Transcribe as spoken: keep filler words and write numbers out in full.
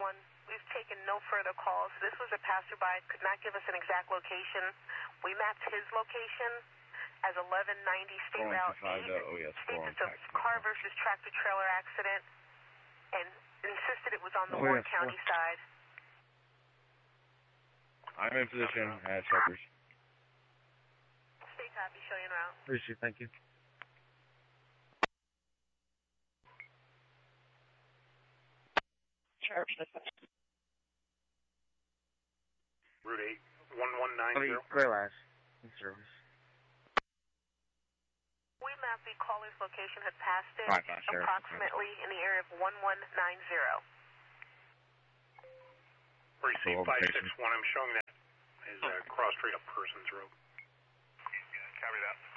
One, we've taken no further calls. This was a passerby, could not give us an exact location. We mapped his location as eleven ninety State Route eight. Oh, yes, States it's a car versus tractor trailer accident and insisted it was on the oh, Ward yes, County four. side. I'm in position at Checkers. Stay copy, show you en route. Appreciate it, thank you. Route eight, one one nine zero. Clear last. In service. We mapped the caller's location, had passed it Right, right, sure. approximately in the area of one one nine zero. Receive five six one, I'm showing that is a cross street up Persons Road. Copy that.